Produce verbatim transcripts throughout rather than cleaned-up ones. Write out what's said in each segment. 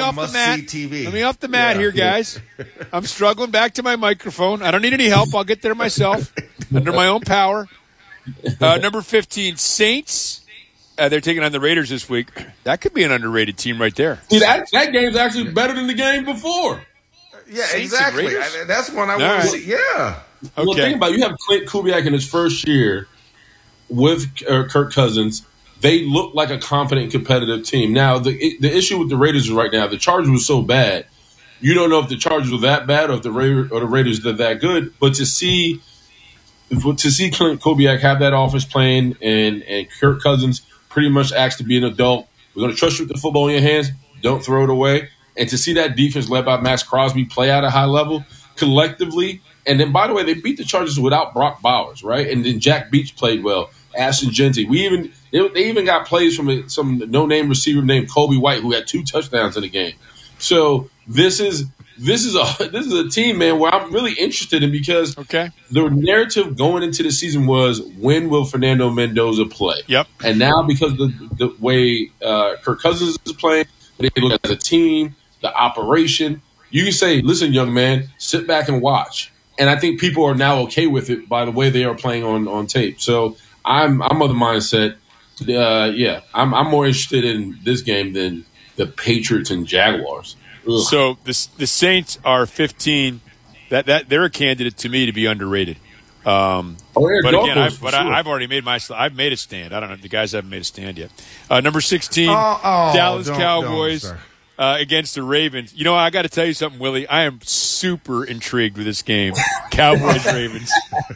off the mat. T V. Let me off the mat yeah. here, guys. I'm struggling back to my microphone. I don't need any help. I'll get there myself under my own power. Uh, number fifteen, Saints. Uh, they're taking on the Raiders this week. That could be an underrated team right there. See, that, that game's actually better than the game before. Yeah, Saints exactly. I, that's one I want right. to see. Yeah. Okay. Well, think about it. You have Clint Kubiak in his first year with uh, Kirk Cousins. They look like a competent, competitive team. Now, the the issue with the Raiders right now, the Chargers were so bad. You don't know if the Chargers were that bad or if the Ra- or the Raiders are that good. But to see to see Clint Kubiak have that offense playing and, and Kirk Cousins pretty much asked to be an adult. We're going to trust you with the football in your hands. Don't throw it away. And to see that defense led by Max Crosby play at a high level collectively. And then, by the way, they beat the Chargers without Brock Bowers, right? And then Jack Beach played well. Ashton Genty. We even they, they even got plays from a, some no-name receiver named Kobe White who had two touchdowns in the game. So this is this is a this is a team, man, where I'm really interested in because okay. the narrative going into the season was when will Fernando Mendoza play? Yep. And now because of the, the way uh, Kirk Cousins is playing, they look as a team, the operation. You can say, listen, young man, sit back and watch. And I think people are now okay with it by the way they are playing on, on tape. So I'm I'm of the mindset, uh, yeah, I'm I'm more interested in this game than the Patriots and Jaguars. Ugh. So the the Saints are fifteen. That that they're a candidate to me to be underrated. Um, oh, yeah, but again, I've, for but sure. I, I've already made my I've made a stand. I don't know. The guys haven't made a stand yet. Uh, number sixteen, oh, oh, Dallas don't, Cowboys don't, uh, against the Ravens. You know, I got to tell you something, Willie. I am super intrigued with this game. Cowboys Ravens.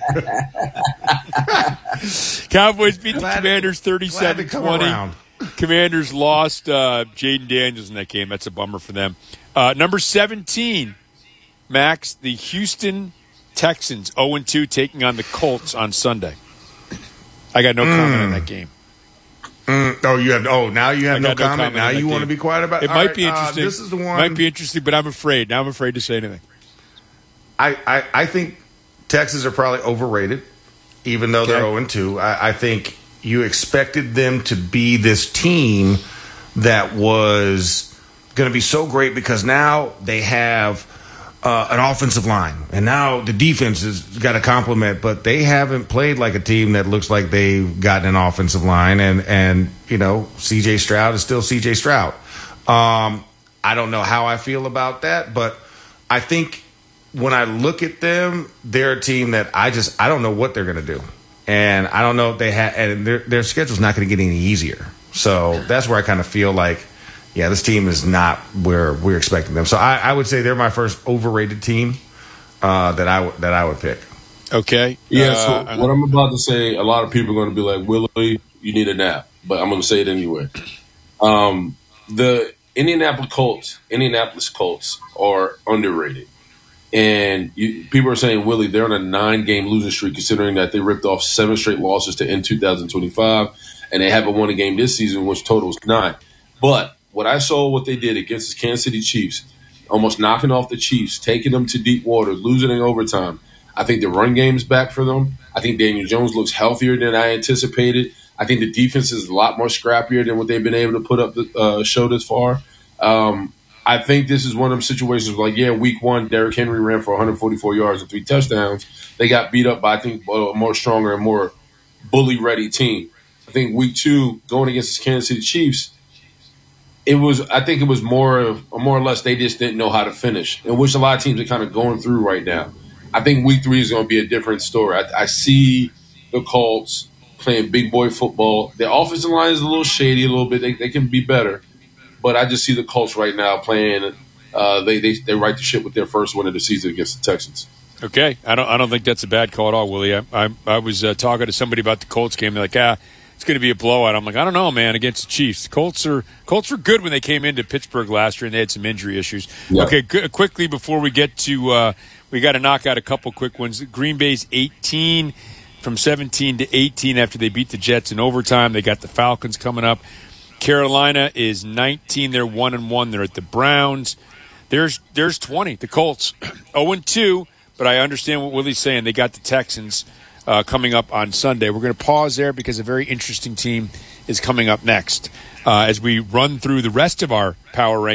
Cowboys beat glad, the Commanders thirty-seven twenty. Commanders lost uh, Jaden Daniels in that game. That's a bummer for them. Uh, number seventeen, Max, the Houston Texans, oh and two, taking on the Colts on Sunday. I got no mm. comment on that game. Mm. Oh, you have. Oh, now you have no, no comment. comment. Now you game. want to be quiet about it? It All might right, be interesting. Uh, this is the one. Might be interesting, but I'm afraid. Now I'm afraid to say anything. I, I, I think Texans are probably overrated, even though okay. they're oh and two. I, I think you expected them to be this team that was going to be so great because now they have uh, an offensive line, and now the defense has got a complement, but they haven't played like a team that looks like they've gotten an offensive line, and, and you know, C J Stroud is still C J Stroud. Um, I don't know how I feel about that, but I think when I look at them, they're a team that I just I don't know what they're going to do. And I don't know if they have, and their their schedule's not going to get any easier. So that's where I kind of feel like, yeah, this team is not where we're expecting them. So I, I would say they're my first overrated team uh, that I w- that I would pick. Okay. Yeah. Uh, so what I'm about to say, a lot of people are going to be like, Willie, you need a nap, but I'm going to say it anyway. Um, the Indianapolis Colts, Indianapolis Colts are underrated. And you, people are saying, Willie, they're on a nine-game losing streak, considering that they ripped off seven straight losses to end two thousand twenty-five, and they haven't won a game this season, which totals nine. But what I saw what they did against the Kansas City Chiefs, almost knocking off the Chiefs, taking them to deep water, losing in overtime, I think the run game is back for them. I think Daniel Jones looks healthier than I anticipated. I think the defense is a lot more scrappier than what they've been able to put up the uh, show this far. Um I think this is one of them situations like, yeah, week one, Derrick Henry ran for one hundred forty-four yards and three touchdowns. They got beat up by, I think, a more stronger and more bully-ready team. I think week two, going against the Kansas City Chiefs, it was, I think it was more of, more or less they just didn't know how to finish, in which a lot of teams are kind of going through right now. I think week three is going to be a different story. I, I see the Colts playing big boy football. The offensive line is a little shady a little bit. They, they can be better. But I just see the Colts right now playing. Uh, they they they right the ship with their first win of the season against the Texans. Okay, I don't I don't think that's a bad call at all, Willie. I I, I was uh, talking to somebody about the Colts game. They're like, ah, it's going to be a blowout. I'm like, I don't know, man. Against the Chiefs, the Colts are Colts were good when they came into Pittsburgh last year, and they had some injury issues. Yeah. Okay, g- quickly before we get to, uh, we got to knock out a couple quick ones. Green Bay's eighteen from seventeen to eighteen after they beat the Jets in overtime. They got the Falcons coming up. Carolina is nineteen. They're one and one. They're at the Browns. There's there's twenty. The Colts oh and two. But I understand what Willie's saying. They got the Texans uh, coming up on Sunday. We're going to pause there because a very interesting team is coming up next uh, as we run through the rest of our power rankings.